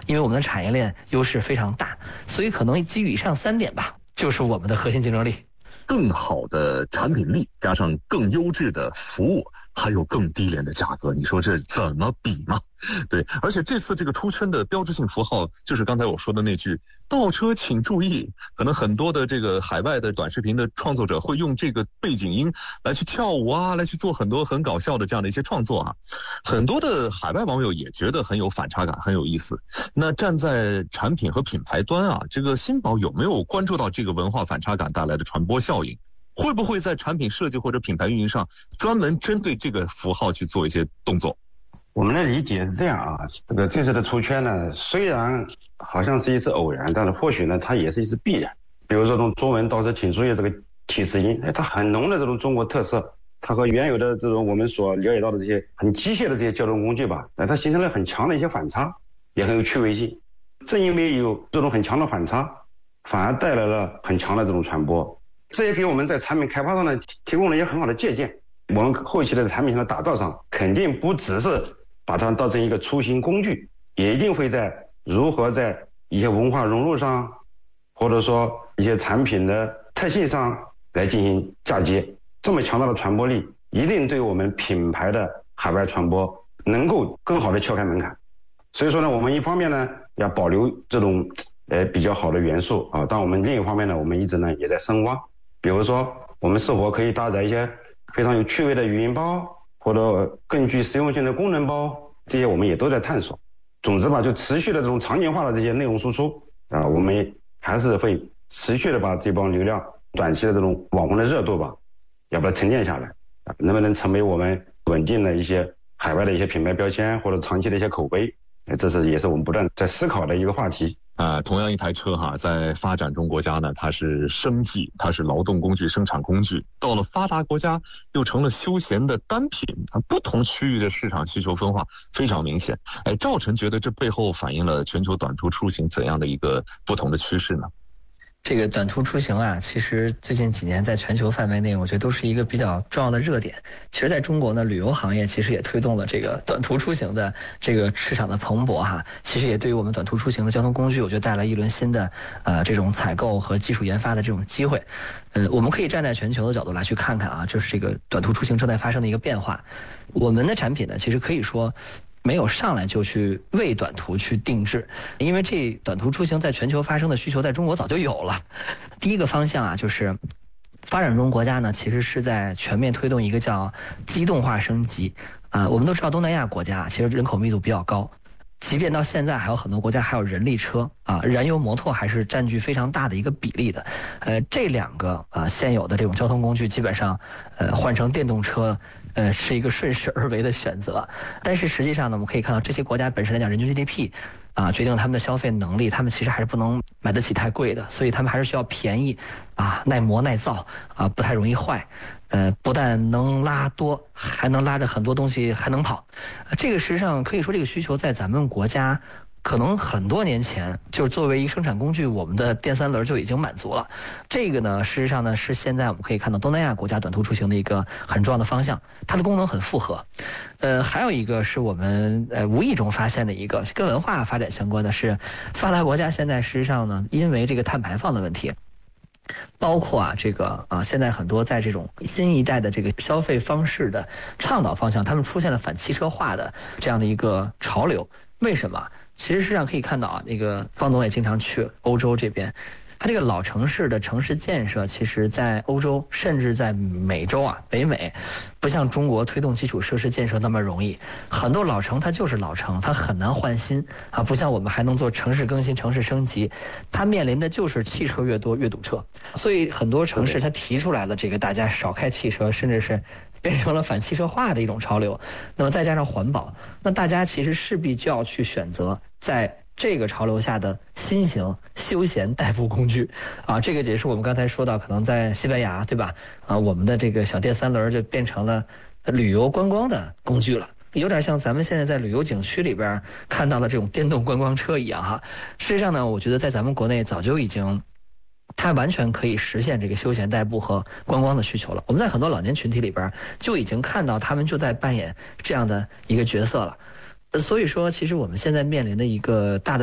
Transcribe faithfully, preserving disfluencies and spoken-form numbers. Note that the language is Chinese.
因为我们的产业链优势非常大，所以可能基于以上三点吧，就是我们的核心竞争力。 更好的产品力，加上更优质的服务，还有更低廉的价格，你说这怎么比嘛？对，而且这次这个出圈的标志性符号就是刚才我说的那句倒车请注意，可能很多的这个海外的短视频的创作者会用这个背景音来去跳舞啊，来去做很多很搞笑的这样的一些创作啊，很多的海外网友也觉得很有反差感，很有意思。那站在产品和品牌端啊，这个新宝有没有关注到这个文化反差感带来的传播效应？会不会在产品设计或者品牌运营上专门针对这个符号去做一些动作？ 我们的理解是这样啊，这个这次的出圈呢，虽然好像是一次偶然，但是或许呢，它也是一次必然。比如说，从中文倒车请注意这个提示音，哎，它很浓的这种中国特色，它和原有的这种我们所了解到的这些很机械的这些交通工具吧，那它形成了很强的一些反差，也很有趣味性。正因为有这种很强的反差，反而带来了很强的这种传播。这也给我们在产品开发上呢提供了一些很好的借鉴。我们后期的产品上的打造上，肯定不只是把它当成一个出行工具，也一定会在如何在一些文化融入上，或者说一些产品的特性上来进行嫁接。这么强大的传播力，一定对我们品牌的海外传播能够更好的撬开门槛。所以说呢，我们一方面呢要保留这种呃比较好的元素啊，但我们另一方面呢，我们一直呢也在深挖。比如说，我们是否可以搭载一些非常有趣味的语音包，或者更具实用性的功能包，这些我们也都在探索。总之吧，就持续的这种场景化的这些内容输出啊，我们还是会持续的把这帮流量短期的这种网红的热度吧，要把它沉淀下来，能不能成为我们稳定的一些海外的一些品牌标签，或者长期的一些口碑，这是也是我们不断在思考的一个话题。 啊、呃，同样一台车哈，在发展中国家呢，它是生计，它是劳动工具、生产工具；到了发达国家，又成了休闲的单品。啊，不同区域的市场需求分化非常明显。哎，赵晨觉得这背后反映了全球短途出行怎样的一个不同的趋势呢？ 这个短途出行啊，其实最近几年在全球范围内，我觉得都是一个比较重要的热点。其实在中国呢，旅游行业其实也推动了这个短途出行的这个市场的蓬勃哈。其实也对于我们短途出行的交通工具，我觉得带来一轮新的呃这种采购和技术研发的这种机会。呃，我们可以站在全球的角度来去看看啊，就是这个短途出行正在发生的一个变化。我们的产品呢，其实可以说没有上来就去为短途去定制，因为这短途出行在全球发生的需求在中国早就有了。第一个方向啊，就是发展中国家呢，其实是在全面推动一个叫机动化升级。啊、呃，我们都知道东南亚国家其实人口密度比较高，即便到现在还有很多国家还有人力车啊，燃油摩托还是占据非常大的一个比例的。呃，这两个啊现有的这种交通工具基本上呃换成电动车。呃，是一个顺势而为的选择，但是实际上呢，我们可以看到这些国家本身来讲，人均 G D P 啊，决定了他们的消费能力，他们其实还是不能买得起太贵的，所以他们还是需要便宜啊，耐磨耐造啊，不太容易坏。呃，不但能拉多，还能拉着很多东西，还能跑。这个实际上可以说，这个需求在咱们国家可能很多年前就是作为一个生产工具，我们的电三轮就已经满足了。这个呢，事实上呢是现在我们可以看到东南亚国家短途出行的一个很重要的方向，它的功能很复合。呃，还有一个是我们呃无意中发现的一个跟文化发展相关的是，发达国家现在实际上呢，因为这个碳排放的问题。包括啊，这个啊，现在很多在这种新一代的这个消费方式的倡导方向，他们出现了反汽车化的这样的一个潮流。为什么？其实实际上可以看到啊，那个方总也经常去欧洲这边，它这个老城市的城市建设，其实在欧洲甚至在美洲啊，北美，不像中国推动基础设施建设那么容易。很多老城它就是老城，它很难换新啊，不像我们还能做城市更新、城市升级，它面临的就是汽车越多越堵车。所以很多城市它提出来了这个大家少开汽车，甚至是变成了反汽车化的一种潮流。那么再加上环保，那大家其实势必就要去选择在这个潮流下的新型休闲代步工具啊，这个也是我们刚才说到，可能在西班牙，对吧？啊，我们的这个小电三轮就变成了旅游观光的工具了，有点像咱们现在在旅游景区里边看到的这种电动观光车一样哈。实际上呢，我觉得在咱们国内早就已经。它完全可以实现这个休闲代步和观光的需求了。我们在很多老年群体里边就已经看到他们就在扮演这样的一个角色了。所以说，其实我们现在面临的一个大的